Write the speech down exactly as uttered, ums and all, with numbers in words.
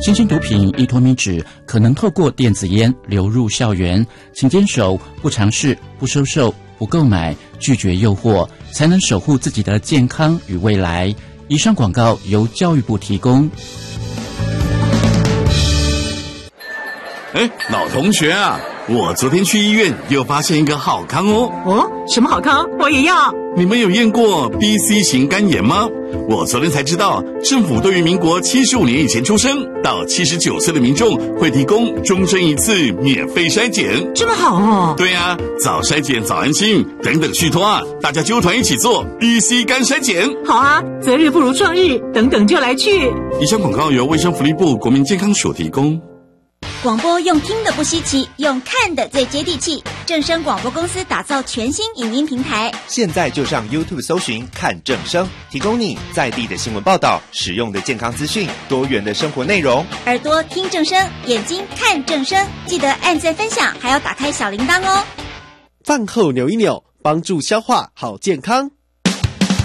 新型毒品依托密纸可能透过电子烟流入校园，请坚守不尝试、不收受、不购买，拒绝诱惑，才能守护自己的健康与未来。以上广告由教育部提供。 哎，老同学啊，我昨天去医院又发现一个好康哦。 哦，什么好康？我也要。 你们有验过 B C 型肝炎吗？我昨天才知道，政府对于民国七十五年以前出生到七十九岁的民众会提供终身一次免费筛检。 这么好哦。 对啊，早筛检早安心，等等续托啊，大家纠团一起做 B C 肝筛检。 好啊，择日不如撞日，等等就来去。 以上广告由卫生福利部国民健康署提供。 广播用听的不稀奇，用看的最接地气。正声广播公司打造全新影音平台， 现在就上 YouTube 搜寻看正声，提供你在地的新闻报道、实用的健康资讯、多元的生活内容。 耳朵听正声，眼睛看正声，记得按赞分享，还要打开小铃铛哦。 饭后扭一扭，帮助消化好健康。